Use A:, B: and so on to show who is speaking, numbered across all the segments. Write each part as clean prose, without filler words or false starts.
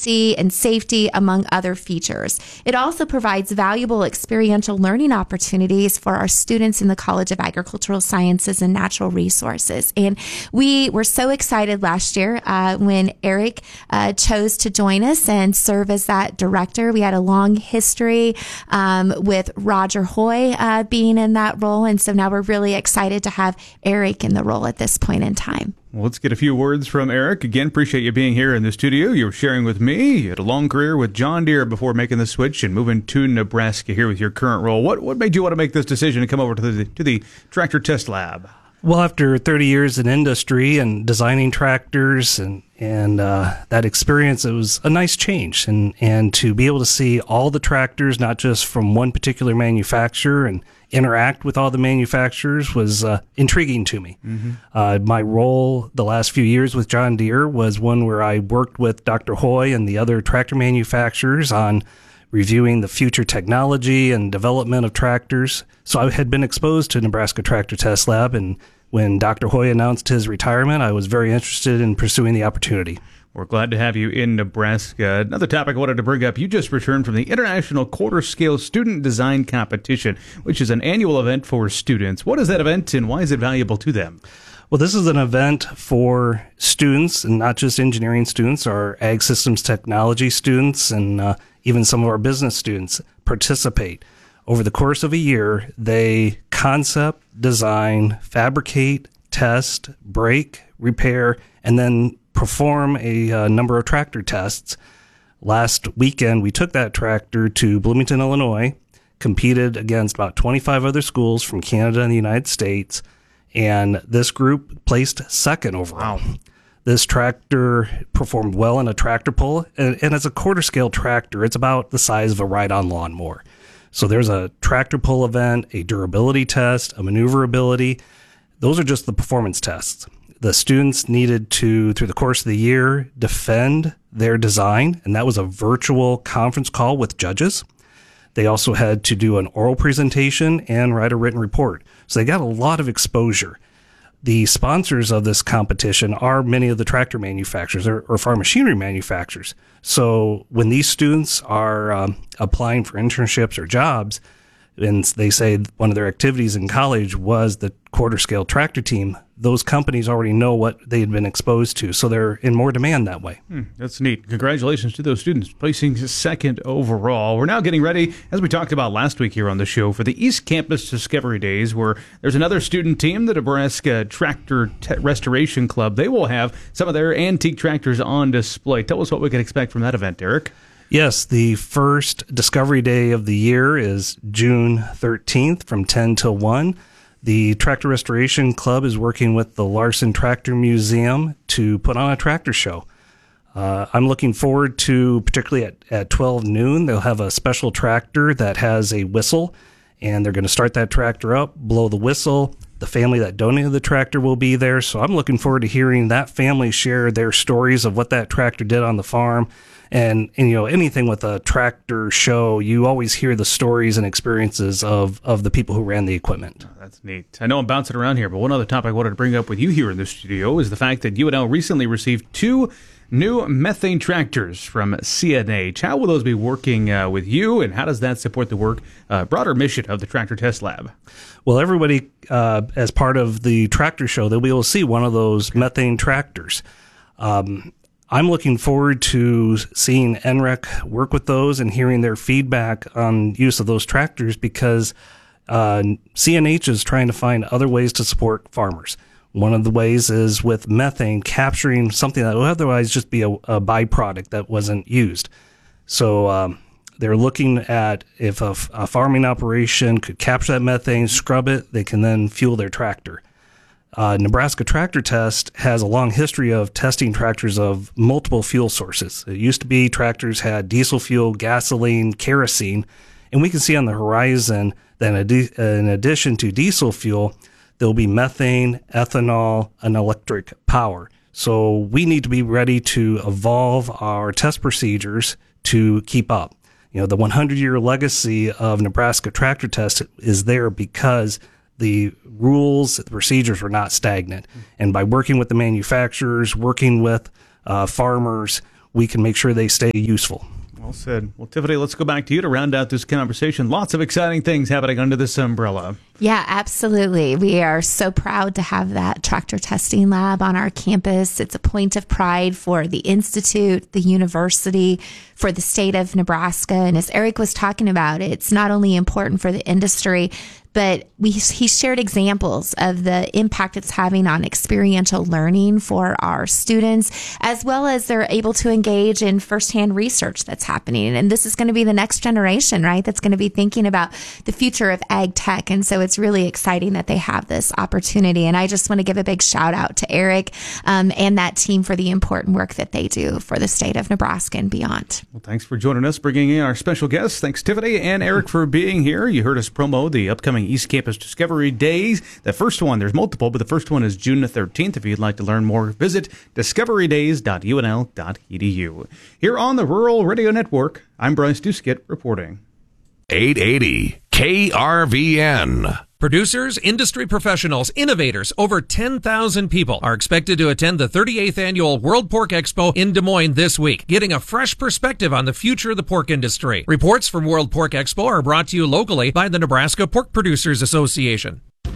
A: efficiency and safety, among other features. It also provides valuable experiential learning opportunities for our students in the College of Agricultural Sciences and Natural Resources. And we were so excited last year when Eric chose to join us and serve as that director. We had a long history with Roger Hoy being in that role. And so now we're really excited to have Eric in the role at this point in time.
B: Well, let's get a few words from Eric. Again, appreciate you being here in the studio. You were sharing with me. You had a long career with John Deere before making the switch and moving to Nebraska here with your current role. What made you want to make this decision to come over to the Tractor Test Lab?
C: Well, after 30 years in industry and designing tractors and that experience, it was a nice change. And to be able to see all the tractors, not just from one particular manufacturer, and interact with all the manufacturers was intriguing to me. Mm-hmm. My role the last few years with John Deere was one where I worked with Dr. Hoy and the other tractor manufacturers on reviewing the future technology and development of tractors. So I had been exposed to Nebraska Tractor Test Lab, and when Dr. Hoy announced his retirement, I was very interested in pursuing the opportunity.
B: We're glad to have you in Nebraska. Another topic I wanted to bring up, you just returned from the International Quarter-Scale Student Design Competition, which is an annual event for students. What is that event, and why is it valuable to them?
C: Well, this is an event for students, and not just engineering students. Our ag systems technology students and even some of our business students participate. Over the course of a year, they concept, design, fabricate, test, break, repair, and then perform a number of tractor tests. Last weekend, we took that tractor to Bloomington, Illinois, competed against about 25 other schools from Canada and the United States, and this group placed second overall. Wow. This tractor performed well in a tractor pull, and as a quarter-scale tractor, it's about the size of a ride-on lawnmower. So there's a tractor pull event, a durability test, a maneuverability. Those are just the performance tests. The students needed to, through the course of the year, defend their design, and that was a virtual conference call with judges. They also had to do an oral presentation and write a written report. So they got a lot of exposure. The sponsors of this competition are many of the tractor manufacturers or farm machinery manufacturers. So when these students are applying for internships or jobs, and they say one of their activities in college was the quarter-scale tractor team, those companies already know what they had been exposed to, so they're in more demand that way.
B: That's neat. Congratulations to those students placing second overall. We're now getting ready, as we talked about last week here on the show, for the East Campus Discovery Days, where there's another student team, the Nebraska Tractor Restoration Club. They will have some of their antique tractors on display. Tell us what we can expect from that event, Eric.
C: Yes, the first Discovery Day of the year is June 13th from 10 till 1. The Tractor Restoration Club is working with the Larson Tractor Museum to put on a tractor show. I'm looking forward to, particularly at 12 noon, they'll have a special tractor that has a whistle, and they're going to start that tractor up, blow the whistle. The family that donated the tractor will be there, so I'm looking forward to hearing that family share their stories of what that tractor did on the farm. And you know, anything with a tractor show, you always hear the stories and experiences of the people who ran the equipment.
B: That's neat. I know I'm bouncing around here, but one other topic I wanted to bring up with you here in the studio is the fact that UNL recently received 2 new methane tractors from CNH. How will those be working with you, and how does that support the broader mission of the Tractor Test Lab?
C: Well, everybody, as part of the tractor show, they'll be able to see one of those methane tractors. I'm looking forward to seeing NREC work with those and hearing their feedback on use of those tractors, because CNH is trying to find other ways to support farmers. One of the ways is with methane, capturing something that would otherwise just be a byproduct that wasn't used. So they're looking at if a farming operation could capture that methane, scrub it, they can then fuel their tractor. Nebraska Tractor Test has a long history of testing tractors of multiple fuel sources. It used to be tractors had diesel fuel, gasoline, kerosene, and we can see on the horizon that in addition to diesel fuel, there'll be methane, ethanol, and electric power. So we need to be ready to evolve our test procedures to keep up. You know, the 100-year legacy of Nebraska Tractor Test is there because the rules, the procedures were not stagnant. And by working with the manufacturers, working with farmers, we can make sure they stay useful.
B: Well said. Well, Tiffany, let's go back to you to round out this conversation. Lots of exciting things happening under this umbrella.
A: Yeah, absolutely. We are so proud to have that tractor testing lab on our campus. It's a point of pride for the Institute, the university, for the state of Nebraska. And as Eric was talking about, it's not only important for the industry, but he shared examples of the impact it's having on experiential learning for our students, as well as they're able to engage in firsthand research that's happening. And this is going to be the next generation, right? That's going to be thinking about the future of ag tech. And so it's really exciting that they have this opportunity. And I just want to give a big shout out to Eric and that team for the important work that they do for the state of Nebraska and beyond.
B: Well, thanks for joining us, bringing in our special guests. Thanks, Tiffany and Eric, for being here. You heard us promo the upcoming East Campus Discovery Days. The first one, there's multiple, but the first one is June the 13th. If you'd like to learn more, visit discoverydays.unl.edu. Here on the Rural Radio Network, I'm Bryce Duskett reporting.
D: 880 KRVN.
E: Producers, industry professionals, innovators, over 10,000 people are expected to attend the 38th Annual World Pork Expo in Des Moines this week, getting a fresh perspective on the future of the pork industry. Reports from World Pork Expo are brought to you locally by the Nebraska Pork Producers Association.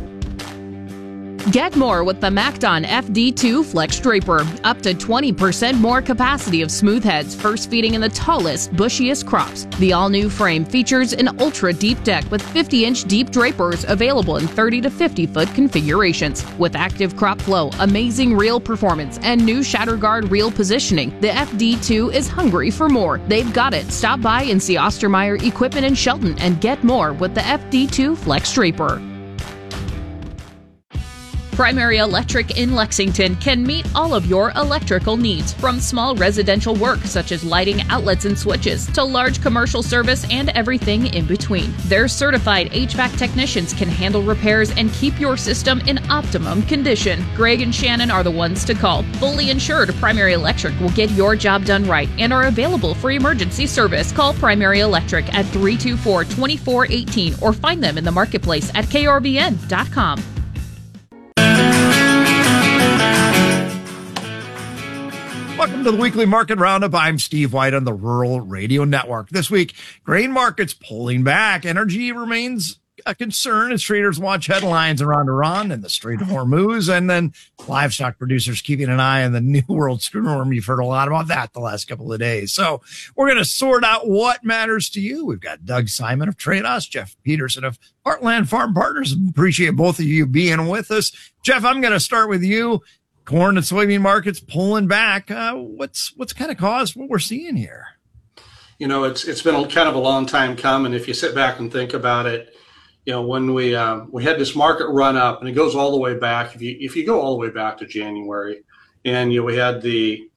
F: Get more with the MacDon FD2 Flex Draper. Up to 20% more capacity of smooth heads, first feeding in the tallest, bushiest crops. The all-new frame features an ultra-deep deck with 50-inch deep drapers available in 30 to 50-foot configurations. With active crop flow, amazing reel performance, and new shatter guard reel positioning, the FD2 is hungry for more. They've got it. Stop by and see Ostermeyer Equipment in Shelton and get more with the FD2 Flex Draper. Primary Electric in Lexington can meet all of your electrical needs, from small residential work such as lighting, outlets, and switches, to large commercial service and everything in between. Their certified HVAC technicians can handle repairs and keep your system in optimum condition. Greg and Shannon are the ones to call. Fully insured, Primary Electric will get your job done right and are available for emergency service. Call Primary Electric at 324-2418 or find them in the marketplace at krvn.com.
G: Welcome to the weekly market roundup. I'm Steve White on the Rural Radio Network. This week, grain markets pulling back. Energy remains a concern as traders watch headlines around Iran and the Strait of Hormuz, and then livestock producers keeping an eye on the New World screwworm. You've heard a lot about that the last couple of days. So we're going to sort out what matters to you. We've got Doug Simon of Trade-Us, Jeff Peterson of Heartland Farm Partners. Appreciate both of you being with us. Jeff, I'm going to start with you. Corn and soybean markets pulling back. What's kind of caused what we're seeing here?
H: You know, it's been kind of a long time coming. If you sit back and think about it, you know, when we had this market run up, and it goes all the way back. If you go all the way back to January, and we had the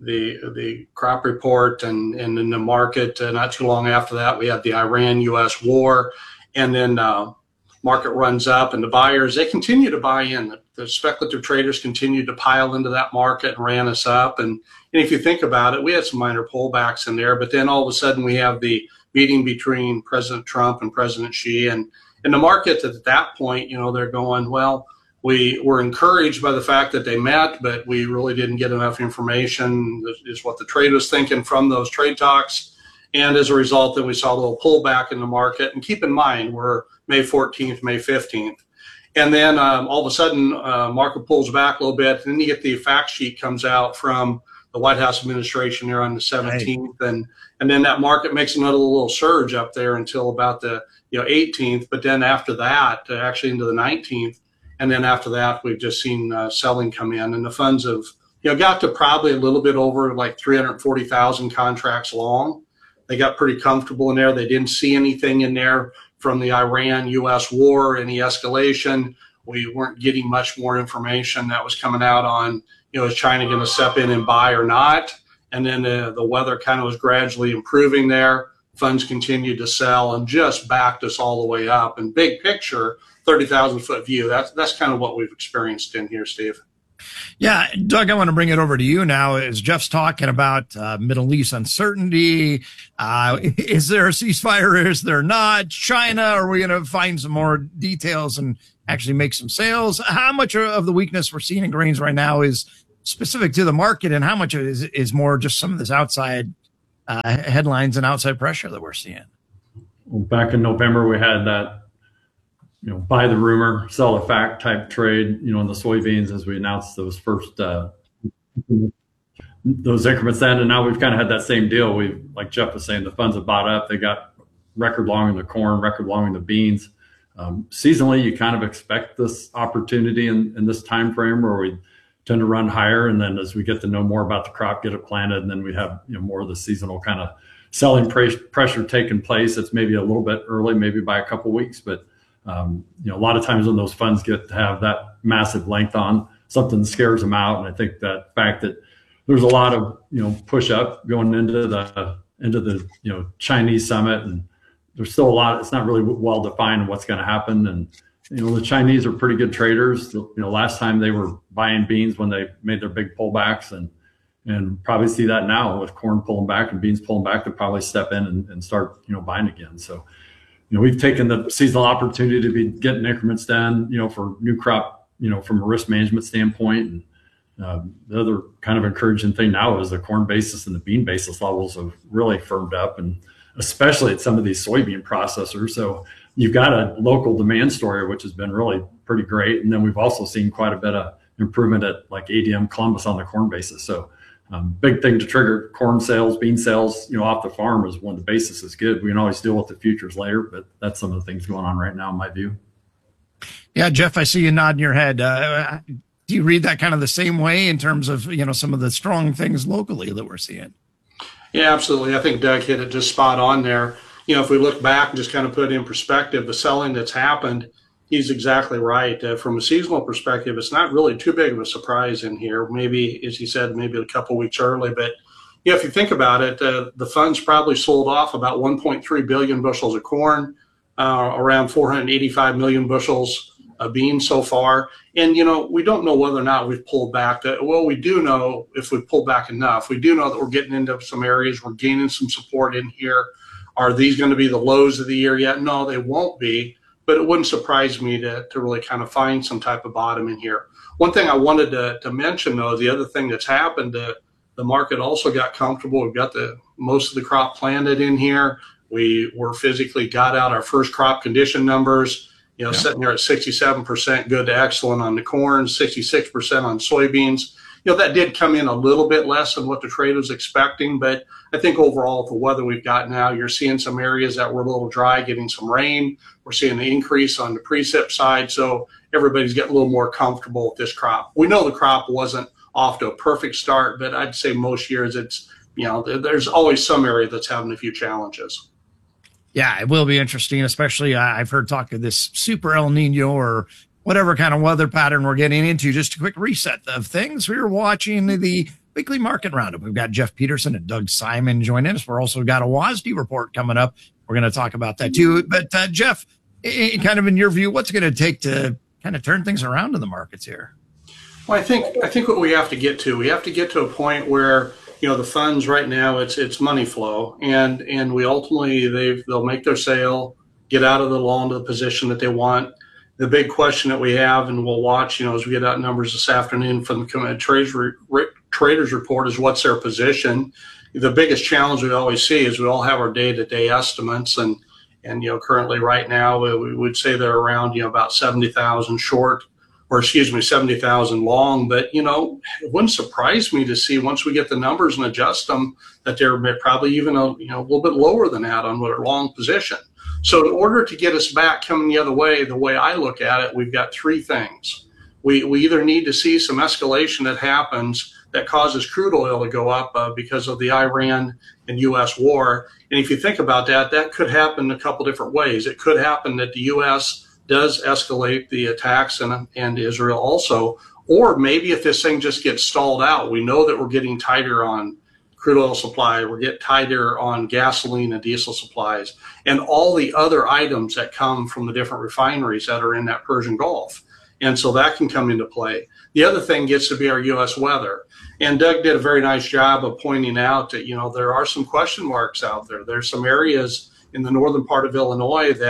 H: crop report, and in the market not too long after that, we had the Iran-U.S. war, and then market runs up, and the buyers, they continue to buy in. The speculative traders continued to pile into that market and ran us up. And if you think about it, we had some minor pullbacks in there, but then all of a sudden we have the meeting between President Trump and President Xi, and in the market at that point, you know, they're going, well, we were encouraged by the fact that they met, but we really didn't get enough information, is what the trade was thinking from those trade talks. And as a result, then we saw a little pullback in the market. And keep in mind, we're May 14th, May 15th. And then all of a sudden, market pulls back a little bit. And then you get the fact sheet comes out from the White House administration there on the 17th. Right. And then that market makes another little surge up there until about the 18th. But then after that, actually into the 19th. And then after that, we've just seen selling come in. And the funds have got to probably a little bit over like 340,000 contracts long. They got pretty comfortable in there. They didn't see anything in there from the Iran-U.S. war, any escalation. We weren't getting much more information that was coming out on, is China going to step in and buy or not? And then the weather kind of was gradually improving there. Funds continued to sell and just backed us all the way up. And big picture, 30,000-foot view, that's kind of what we've experienced in here, Steve.
G: Yeah, Doug, I want to bring it over to you now. As Jeff's talking about Middle East uncertainty, is there a ceasefire? Is there not? China, are we going to find some more details and actually make some sales? How much of the weakness we're seeing in grains right now is specific to the market, and how much of it is more just some of this outside headlines and outside pressure that we're seeing?
I: Well, back in November, we had that, buy the rumor, sell the fact type trade, in the soybeans as we announced those first, those increments then. And now we've kind of had that same deal. Like Jeff was saying, the funds have bought up. They got record long in the corn, record long in the beans. Seasonally, you kind of expect this opportunity in this time frame where we tend to run higher. And then as we get to know more about the crop, get it planted, and then we have more of the seasonal kind of selling pressure taking place. It's maybe a little bit early, maybe by a couple of weeks, but a lot of times when those funds get to have that massive length on, something scares them out. And I think that fact that there's a lot of push up going into the Chinese summit, and there's still a lot. It's not really well defined what's going to happen. And the Chinese are pretty good traders. Last time they were buying beans when they made their big pullbacks, and probably see that now with corn pulling back and beans pulling back. They'll probably step in and start buying again. So we've taken the seasonal opportunity to be getting increments done for new crop from a risk management standpoint. And the other kind of encouraging thing now is the corn basis and the bean basis levels have really firmed up, and especially at some of these soybean processors. So you've got a local demand story, which has been really pretty great. And then we've also seen quite a bit of improvement at like ADM Columbus on the corn basis. So big thing to trigger corn sales, bean sales, off the farm is when the basis is good. We can always deal with the futures later, but that's some of the things going on right now in my view.
G: Yeah, Jeff, I see you nodding your head. Do you read that kind of the same way in terms of, some of the strong things locally that we're seeing?
H: Yeah, absolutely. I think Doug hit it just spot on there. If we look back and just kind of put it in perspective, the selling that's happened, he's exactly right. From a seasonal perspective, it's not really too big of a surprise in here. Maybe, as he said, maybe a couple weeks early. But if you think about it, the funds probably sold off about 1.3 billion bushels of corn, around 485 million bushels of beans so far. And, we don't know whether or not we've pulled back. Well, we do know if we've pulled back enough. We do know that we're getting into some areas. We're gaining some support in here. Are these going to be the lows of the year yet? No, they won't be. But it wouldn't surprise me to really kind of find some type of bottom in here. One thing I wanted to mention, though, the other thing that's happened, the market also got comfortable. We've got most of the crop planted in here. We were physically got out our first crop condition numbers, sitting there at 67% good to excellent on the corn, 66% on soybeans. That did come in a little bit less than what the trade was expecting, but I think overall, with the weather we've got now, you're seeing some areas that were a little dry getting some rain. We're seeing an increase on the precip side, so everybody's getting a little more comfortable with this crop. We know the crop wasn't off to a perfect start, but I'd say most years it's, there's always some area that's having a few challenges.
G: Yeah, it will be interesting, especially I've heard talk of this super El Nino or whatever kind of weather pattern we're getting into. Just a quick reset of things. We were watching the weekly market roundup. We've got Jeff Peterson and Doug Simon joining us. We're also got a WASDE report coming up. We're going to talk about that too. But Jeff, kind of in your view, what's it going to take to kind of turn things around in the markets here?
H: Well, I think what we have to get to a point where, the funds right now, it's money flow, and we ultimately they'll make their sale, get out of the long to the position that they want. The big question that we have, and we'll watch, as we get out numbers this afternoon from the traders report, is what's their position. The biggest challenge we always see is we all have our day-to-day estimates, and currently right now we would say they're around about 70,000 short, or 70,000 long. But it wouldn't surprise me to see once we get the numbers and adjust them that they're probably even a little bit lower than that on their long position. So in order to get us back coming the other way, the way I look at it, we've got three things. We either need to see some escalation that happens that causes crude oil to go up because of the Iran and U.S. war. And if you think about that, that could happen a couple different ways. It could happen that the U.S. does escalate the attacks and Israel also, or maybe if this thing just gets stalled out, we know that we're getting tighter on crude oil supply, we're getting tighter on gasoline and diesel supplies, and all the other items that come from the different refineries that are in that Persian Gulf. And so that can come into play. The other thing gets to be our U.S. weather. And Doug did a very nice job of pointing out that, there are some question marks out there. There's some areas in the northern part of Illinois that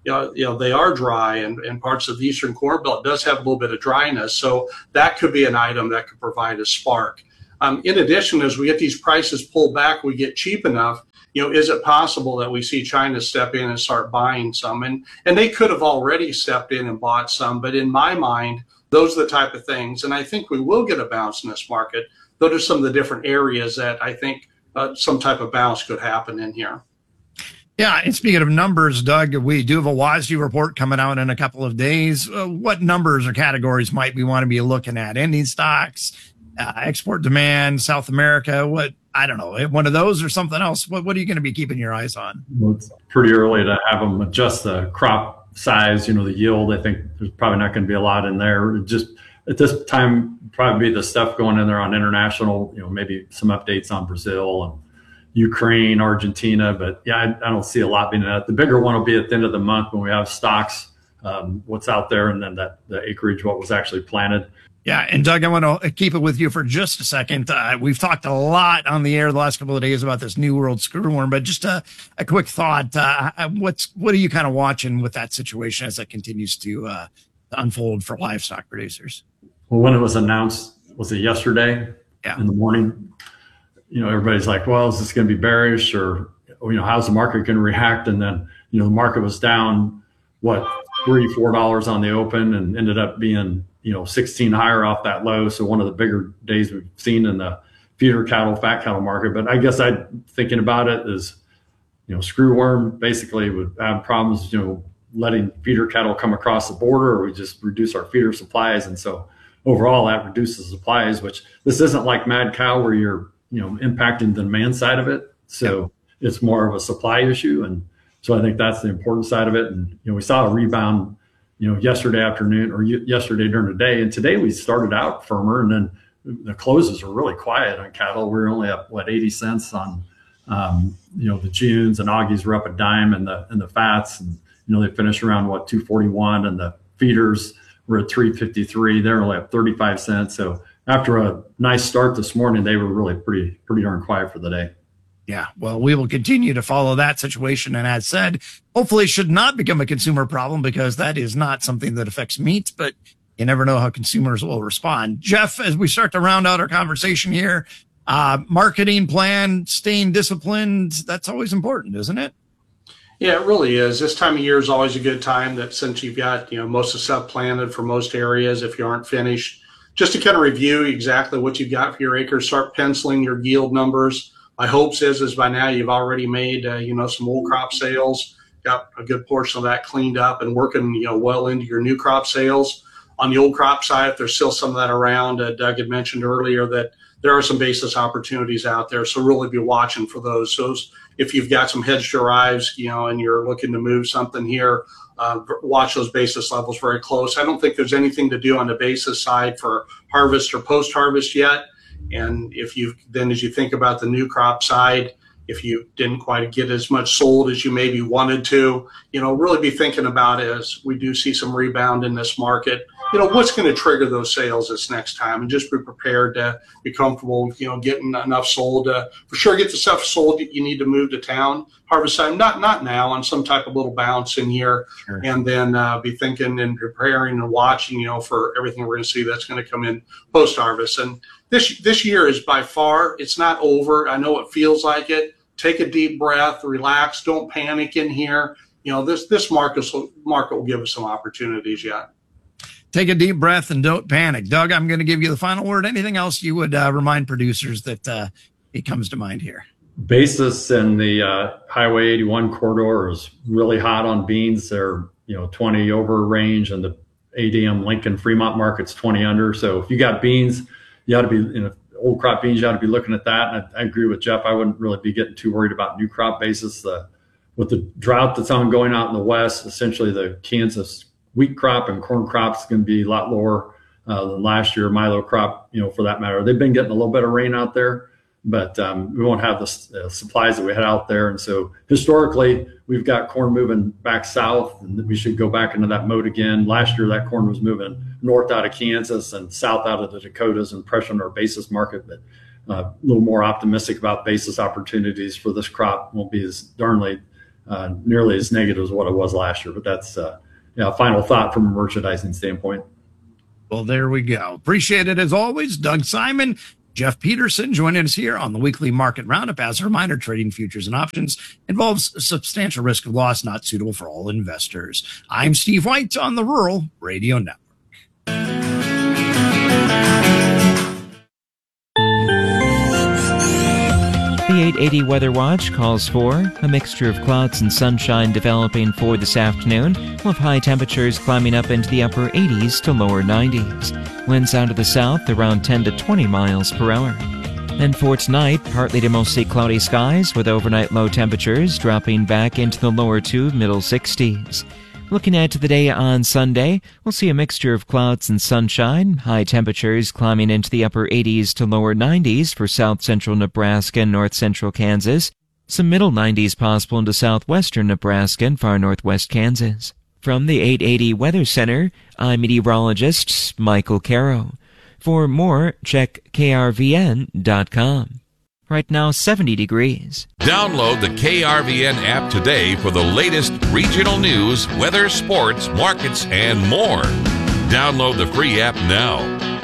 H: they are dry, and parts of the Eastern Corn Belt does have a little bit of dryness. So that could be an item that could provide a spark. In addition, as we get these prices pulled back, we get cheap enough, is it possible that we see China step in and start buying some? And they could have already stepped in and bought some, but in my mind, those are the type of things. And I think we will get a bounce in this market. Those are some of the different areas that I think some type of bounce could happen in here.
G: Yeah, and speaking of numbers, Doug, we do have a WASDE report coming out in a couple of days. What numbers or categories might we want to be looking at? Ending stocks, export demand, South America, what? I don't know, one of those or something else. What are you going to be keeping your eyes on?
I: Well, it's pretty early to have them adjust the crop size, the yield. I think there's probably not going to be a lot in there. Just at this time, probably be the stuff going in there on international, maybe some updates on Brazil and Ukraine, Argentina. But yeah, I don't see a lot being in that. The bigger one will be at the end of the month when we have stocks, what's out there, and then the acreage, what was actually planted.
G: Yeah, and Doug, I want to keep it with you for just a second. We've talked a lot on the air the last couple of days about this New World screwworm, but just a quick thought. What are you kind of watching with that situation as it continues to unfold for livestock producers?
I: Well, when it was announced, was it yesterday in the morning? Everybody's like, well, is this going to be bearish, or how's the market going to react? And then, the market was down, $3-4 on the open, and ended up being 16 higher off that low. So one of the bigger days we've seen in the feeder cattle, fat cattle market. But I guess thinking about it is, screwworm basically would have problems, letting feeder cattle come across the border, or we just reduce our feeder supplies. And so overall that reduces supplies, which this isn't like mad cow where you're, impacting the demand side of it. So it's more of a supply issue. And so I think that's the important side of it. And, we saw a rebound, yesterday afternoon or yesterday during the day. And today we started out firmer, and then the closes were really quiet on cattle. We were only up, 80 cents on, the Junes, and Augies were up a dime, and the fats, and, they finished around 241, and the feeders were at 353. They're only up 35 cents. So after a nice start this morning, they were really pretty darn quiet for the day.
G: Yeah, well, we will continue to follow that situation. And as said, hopefully it should not become a consumer problem, because that is not something that affects meat, but you never know how consumers will respond. Jeff, as we start to round out our conversation here, marketing plan, staying disciplined, that's always important, isn't it?
H: Yeah, it really is. This time of year is always a good time, that since you've got, most of the stuff planted for most areas, if you aren't finished, just to kind of review exactly what you've got for your acres, start penciling your yield numbers. My hopes is by now you've already made, some old crop sales, got a good portion of that cleaned up and working, well into your new crop sales. On the old crop side, if there's still some of that around, Doug had mentioned earlier that there are some basis opportunities out there. So really be watching for those. So if you've got some hedged arrives, and you're looking to move something here, watch those basis levels very close. I don't think there's anything to do on the basis side for harvest or post-harvest yet. And as you think about the new crop side, if you didn't quite get as much sold as you maybe wanted to, really be thinking about it as we do see some rebound in this market. What's going to trigger those sales this next time, and just be prepared to be comfortable, getting enough sold for sure. Get the stuff sold that you need to move to town. Harvest time, not now, on some type of little bounce in here, sure. And then be thinking and preparing and watching, for everything we're going to see that's going to come in post harvest. And this year is by far, it's not over. I know it feels like it. Take a deep breath, relax, don't panic in here. This market will give us some opportunities yet.
G: Take a deep breath and don't panic. Doug, I'm going to give you the final word. Anything else you would remind producers that it comes to mind here?
I: Basis in the Highway 81 corridor is really hot on beans. They're 20 over range, and the ADM Lincoln Fremont market's 20 under. So if you got beans, you ought to be old crop beans. You ought to be looking at that. And I agree with Jeff. I wouldn't really be getting too worried about new crop basis. With the drought that's ongoing out in the West, essentially the Kansas wheat crop and corn crop is going to be a lot lower than last year. Milo crop, for that matter. They've been getting a little bit of rain out there, but we won't have the supplies that we had out there. And so historically, we've got corn moving back south, and we should go back into that mode again. Last year, that corn was moving north out of Kansas and south out of the Dakotas and pressuring our basis market. But a little more optimistic about basis opportunities for this crop. Won't be as darnly nearly as negative as what it was last year. But that's a final thought from a merchandising standpoint.
G: Well, there we go. Appreciate it as always. Doug Simon, Jeff Peterson joining us here on the weekly market roundup. As a reminder, trading futures and options involves substantial risk of loss, not suitable for all investors. I'm Steve White on the Rural Radio Network.
J: The 880 Weather Watch calls for a mixture of clouds and sunshine developing for this afternoon, with high temperatures climbing up into the upper 80s to lower 90s. Winds out of the south around 10 to 20 miles per hour. And for tonight, partly to mostly cloudy skies with overnight low temperatures dropping back into the lower to middle 60s. Looking ahead to the day on Sunday, we'll see a mixture of clouds and sunshine, high temperatures climbing into the upper 80s to lower 90s for south-central Nebraska and north-central Kansas, some middle 90s possible into southwestern Nebraska and far northwest Kansas. From the 880 Weather Center, I'm meteorologist Michael Caro. For more, check krvn.com. Right now, 70 degrees.
D: Download the KRVN app today for the latest regional news, weather, sports, markets, and more. Download the free app now.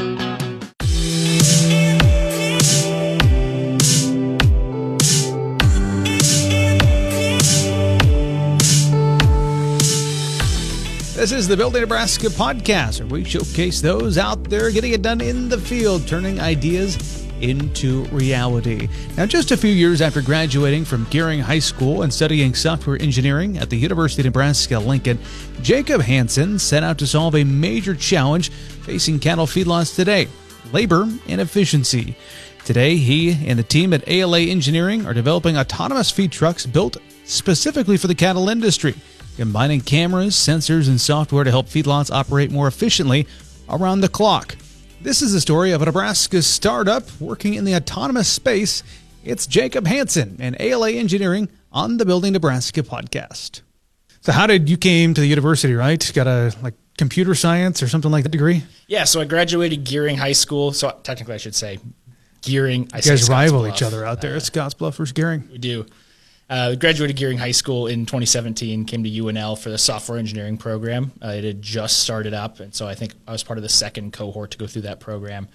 B: This is the Building Nebraska podcast, where we showcase those out there getting it done in the field, turning ideas into reality. Now, just a few years after graduating from Gering High School and studying software engineering at the University of Nebraska-Lincoln, Jacob Hansen set out to solve a major challenge facing cattle feedlots today: labor and efficiency. Today, he and the team at ALA Engineering are developing autonomous feed trucks built specifically for the cattle industry, combining cameras, sensors, and software to help feedlots operate more efficiently around the clock. This is the story of a Nebraska startup working in the autonomous space. It's Jacob Hansen and ALA Engineering on the Building Nebraska podcast. So how did you came to the university, right? Got a computer science or something like that degree?
K: Yeah, so I graduated Gering High School. So technically I should say Gering.
B: You guys rival each other out there. It's Scottsbluff versus Gering.
K: We do. Graduated Gering High School in 2017, came to UNL for the software engineering program. It had just started up, and so I think I was part of the second cohort to go through that program.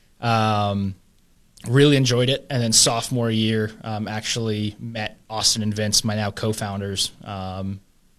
K: Really enjoyed it, and then sophomore year, actually met Austin and Vince, my now co-founders. I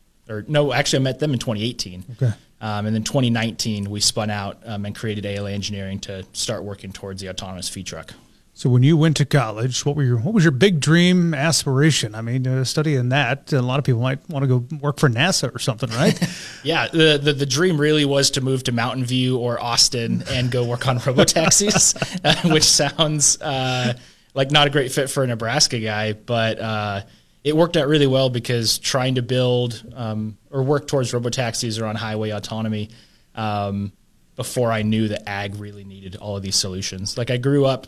K: met them in 2018.
B: Okay.
K: And then 2019, we spun out and created ALA Engineering to start working towards the autonomous feed truck.
B: So when you went to college, what was your big dream aspiration? I mean, studying that, a lot of people might want to go work for NASA or something, right?
K: Yeah, the dream really was to move to Mountain View or Austin and go work on robotaxis, which sounds like not a great fit for a Nebraska guy, but it worked out really well because trying to build or work towards robotaxis or on highway autonomy before I knew that ag really needed all of these solutions. Like I grew up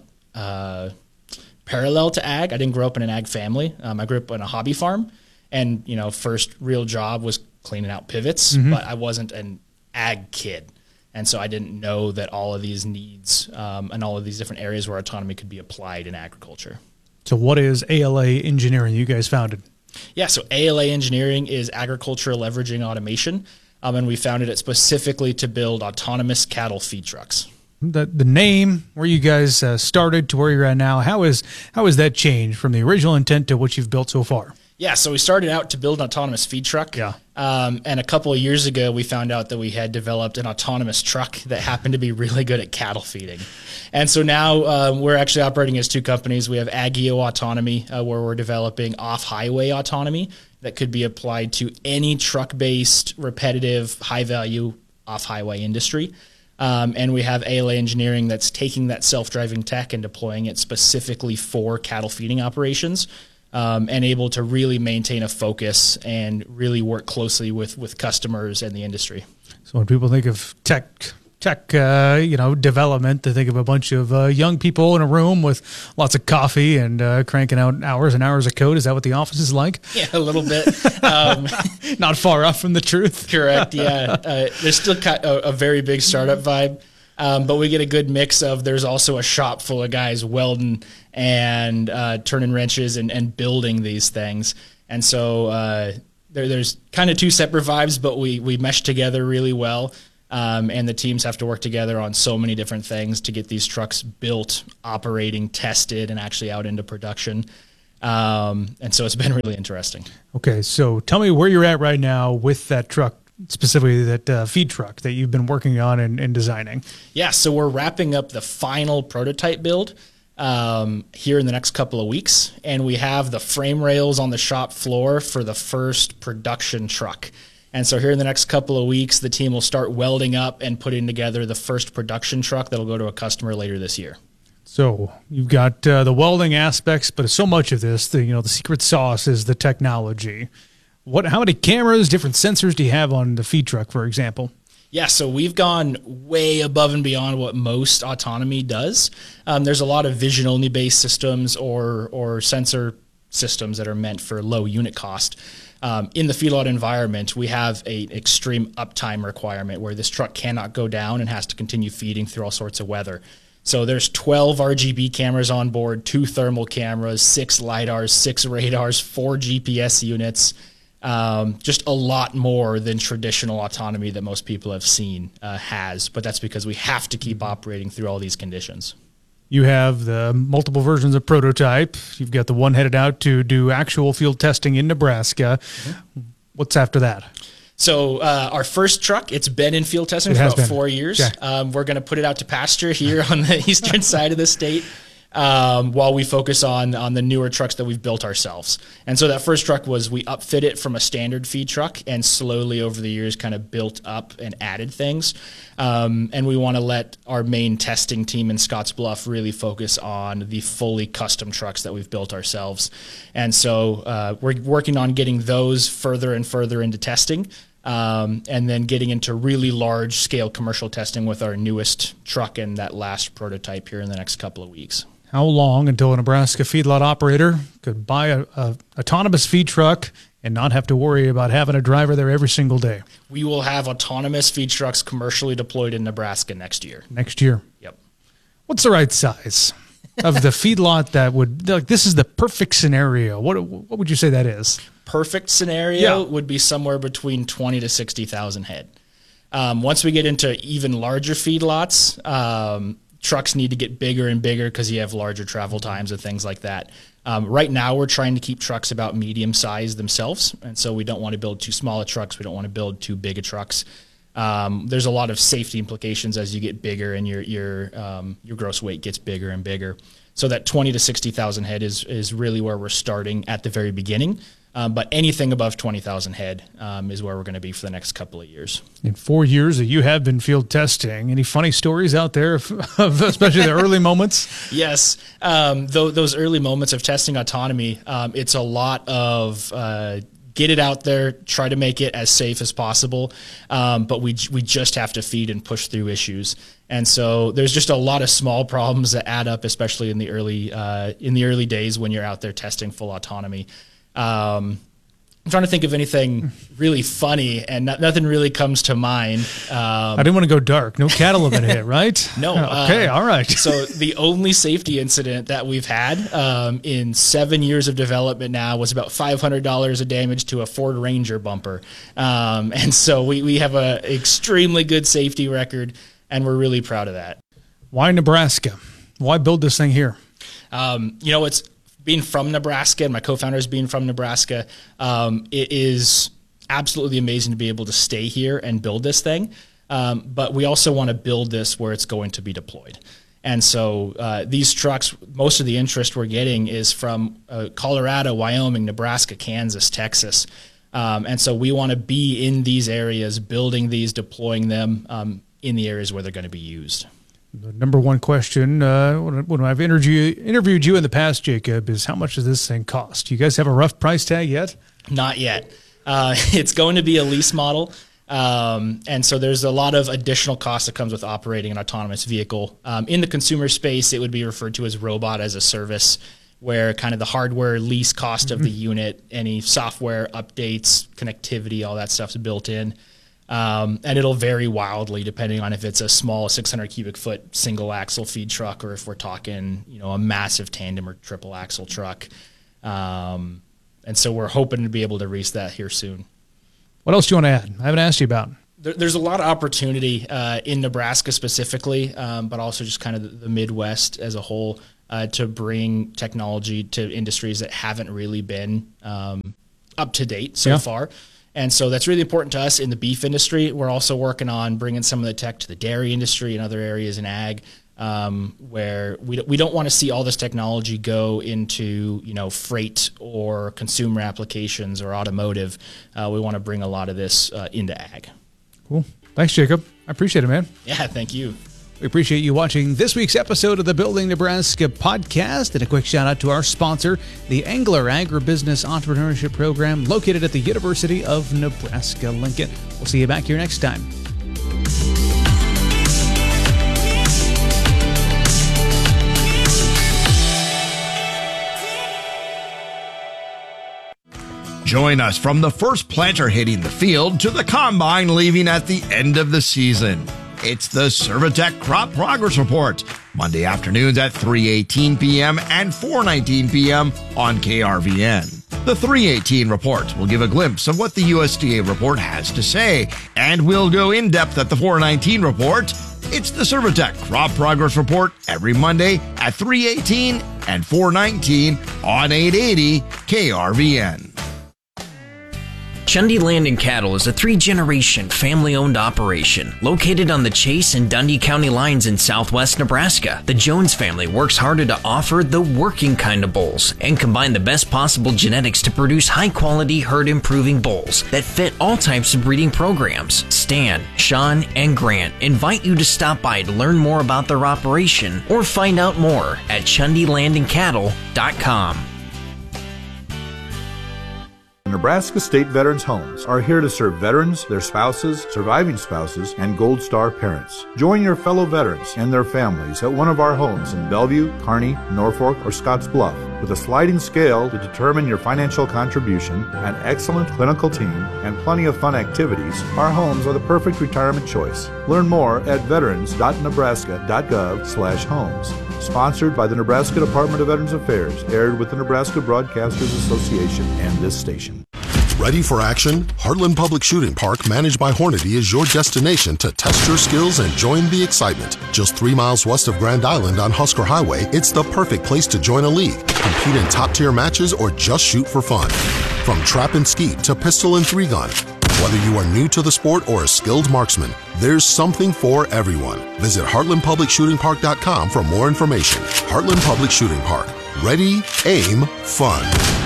K: parallel to ag. I didn't grow up in an ag family. I grew up on a hobby farm, and first real job was cleaning out pivots, but I wasn't an ag kid. And so I didn't know that all of these needs and all of these different areas where autonomy could be applied in agriculture.
B: So what is ALA Engineering you guys founded?
K: Yeah, so ALA Engineering is agriculture leveraging automation, and we founded it specifically to build autonomous cattle feed trucks.
B: The name, where you guys started to where you're at now, how has that changed from the original intent to what you've built so far?
K: Yeah, so we started out to build an autonomous feed truck.
B: Yeah.
K: And a couple of years ago, we found out that we had developed an autonomous truck that happened to be really good at cattle feeding. And so now we're actually operating as two companies. We have Agio Autonomy, where we're developing off-highway autonomy that could be applied to any truck-based, repetitive, high-value off-highway industry. And we have ALA Engineering that's taking that self-driving tech and deploying it specifically for cattle feeding operations, and able to really maintain a focus and really work closely with customers and the industry.
B: So when people think of tech development, they think of a bunch of young people in a room with lots of coffee and cranking out hours and hours of code. Is that what the office is like?
K: Yeah, a little bit.
B: Not far off from the truth.
K: Correct, yeah. There's still a very big startup vibe, but we get a good mix of there's also a shop full of guys welding and turning wrenches and building these things. And so there's kind of two separate vibes, but we mesh together really well. And the teams have to work together on so many different things to get these trucks built, operating, tested, and actually out into production. And so it's been really interesting.
L: Okay, so tell me where you're at right now with that truck, specifically that feed truck that you've been working on and designing.
K: Yeah, so we're wrapping up the final prototype build here in the next couple of weeks, and we have the frame rails on the shop floor for the first production truck. And so here in the next couple of weeks, the team will start welding up and putting together the first production truck that'll go to a customer later this year.
L: So you've got the welding aspects, but so much of this, the secret sauce is the technology. How many cameras, different sensors do you have on the feed truck, for example?
K: Yeah, so we've gone way above and beyond what most autonomy does. There's a lot of vision-only based systems or sensor systems that are meant for low unit cost. In the feedlot environment, we have an extreme uptime requirement where this truck cannot go down and has to continue feeding through all sorts of weather. So there's 12 RGB cameras on board, 2 thermal cameras, 6 LiDARs, 6 radars, 4 GPS units, just a lot more than traditional autonomy that most people have seen has. But that's because we have to keep operating through all these conditions.
L: You have the multiple versions of prototype. You've got the one headed out to do actual field testing in Nebraska. Mm-hmm. What's after that?
K: So our first truck, it's been in field testing for about 4 years. Okay. We're going to put it out to pasture here on the eastern side of the state while we focus on the newer trucks that we've built ourselves. And so that first truck we upfit it from a standard feed truck and slowly over the years kind of built up and added things. And we want to let our main testing team in Scottsbluff really focus on the fully custom trucks that we've built ourselves. And so we're working on getting those further and further into testing. And then getting into really large scale commercial testing with our newest truck and that last prototype here in the next couple of weeks.
L: How long until a Nebraska feedlot operator could buy a autonomous feed truck and not have to worry about having a driver there every single day?
K: We will have autonomous feed trucks commercially deployed in Nebraska next year.
L: Next year?
K: Yep.
L: What's the right size of the feedlot that would, this is the perfect scenario? What would you say that is?
K: Perfect scenario would be somewhere between 20 to 60,000 head. Once we get into even larger feedlots, trucks need to get bigger and bigger because you have larger travel times and things like that. Right now, we're trying to keep trucks about medium size themselves, and so we don't want to build too small of trucks. We don't want to build too big of trucks. There's a lot of safety implications as you get bigger and your gross weight gets bigger and bigger. So that 20 to 60,000 head is really where we're starting at the very beginning. But anything above 20,000 head is where we're going to be for the next couple of years.
L: In 4 years that you have been field testing, any funny stories out there of especially the early moments?
K: Yes. Those early moments of testing autonomy, it's a lot of get it out there, try to make it as safe as possible, but we just have to feed and push through issues. And so there's just a lot of small problems that add up, especially in the early days when you're out there testing full autonomy. I'm trying to think of anything really funny, and nothing really comes to mind.
L: I didn't want to go dark. No cattle have been hit, right?
K: No.
L: Okay, all right.
K: So the only safety incident that we've had in 7 years of development now was about $500 of damage to a Ford Ranger bumper. And so we have an extremely good safety record, and we're really proud of that.
L: Why Nebraska? Why build this thing here?
K: It's being from Nebraska and my co-founders being from Nebraska, it is absolutely amazing to be able to stay here and build this thing. But we also want to build this where it's going to be deployed. And so these trucks, most of the interest we're getting is from Colorado, Wyoming, Nebraska, Kansas, Texas. And so we want to be in these areas, building these, deploying them in the areas where they're going to be used.
L: The number one question when I've interviewed you in the past, Jacob, is how much does this thing cost? Do you guys have a rough price tag yet?
K: Not yet. It's going to be a lease model. And so there's a lot of additional cost that comes with operating an autonomous vehicle. In the consumer space, it would be referred to as robot as a service, where kind of the hardware lease cost of the unit, any software updates, connectivity, all that stuff's built in. And it'll vary wildly depending on if it's a small 600 cubic foot single axle feed truck or if we're talking, a massive tandem or triple axle truck. And so we're hoping to be able to reach that here soon.
L: What else do you want to add? I haven't asked you about.
K: There's a lot of opportunity in Nebraska specifically, but also just kind of the Midwest as a whole to bring technology to industries that haven't really been up to date so far. And so that's really important to us in the beef industry. We're also working on bringing some of the tech to the dairy industry and other areas in ag, where we don't want to see all this technology go into, freight or consumer applications or automotive. We want to bring a lot of this into ag.
L: Cool. Thanks, Jacob. I appreciate it, man.
K: Yeah, thank you.
L: We appreciate you watching this week's episode of the Building Nebraska podcast. And a quick shout out to our sponsor, the Angler Agribusiness Entrepreneurship Program, located at the University of Nebraska-Lincoln. We'll see you back here next time.
G: Join us from the first planter hitting the field to the combine leaving at the end of the season. It's the Servitech Crop Progress Report, Monday afternoons at 3:18 p.m. and 4:19 p.m. on KRVN. The 3:18 report will give a glimpse of what the USDA report has to say, and we'll go in depth at the 4:19 report. It's the Servitech Crop Progress Report every Monday at 3:18 and 4:19 on 880 KRVN.
M: Chundy Land and Cattle is a 3-generation family-owned operation located on the Chase and Dundee County lines in southwest Nebraska. The Jones family works harder to offer the working kind of bulls and combine the best possible genetics to produce high-quality herd-improving bulls that fit all types of breeding programs. Stan, Sean, and Grant invite you to stop by to learn more about their operation or find out more at chundylandandcattle.com.
N: Nebraska State Veterans Homes are here to serve veterans, their spouses, surviving spouses, and Gold Star parents. Join your fellow veterans and their families at one of our homes in Bellevue, Kearney, Norfolk, or Scotts Bluff. With a sliding scale to determine your financial contribution, an excellent clinical team, and plenty of fun activities, our homes are the perfect retirement choice. Learn more at veterans.nebraska.gov/homes. Sponsored by the Nebraska Department of Veterans Affairs, aired with the Nebraska Broadcasters Association and this station.
O: Ready for action? Heartland Public Shooting Park, managed by Hornady, is your destination to test your skills and join the excitement. Just 3 miles west of Grand Island on Husker Highway, it's the perfect place to join a league, compete in top-tier matches, or just shoot for fun. From trap and skeet to pistol and 3-gun, whether you are new to the sport or a skilled marksman, there's something for everyone. Visit heartlandpublicshootingpark.com for more information. Heartland Public Shooting Park. Ready, aim, fun.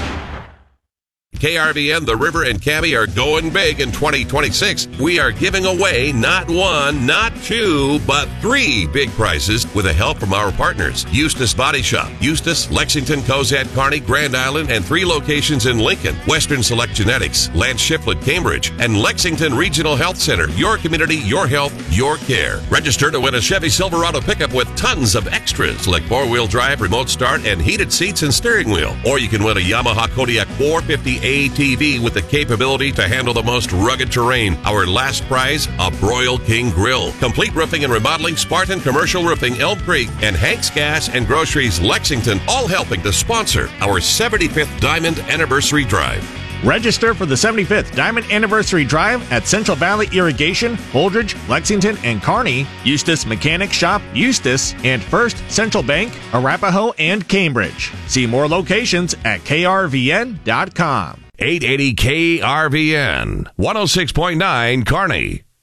D: KRVN, The River, and Cabby are going big in 2026. We are giving away not 1, not 2, but 3 big prizes with the help from our partners. Eustis Body Shop, Eustis, Lexington, Cozad, Kearney, Grand Island, and 3 locations in Lincoln. Western Select Genetics, Lance Shiflett, Cambridge, and Lexington Regional Health Center. Your community, your health, your care. Register to win a Chevy Silverado pickup with tons of extras like 4-wheel drive, remote start, and heated seats and steering wheel. Or you can win a Yamaha Kodiak 450 ATV with the capability to handle the most rugged terrain. Our last prize, a Broil King Grill. Complete Roofing and Remodeling, Spartan Commercial Roofing, Elm Creek, and Hank's Gas and Groceries, Lexington, all helping to sponsor our 75th Diamond Anniversary Drive.
P: Register for the 75th Diamond Anniversary Drive at Central Valley Irrigation, Holdridge, Lexington, and Kearney, Eustis Mechanic Shop, Eustis, and First Central Bank, Arapahoe, and Cambridge. See more locations at krvn.com.
D: 880 KRVN, 106.9 Kearney.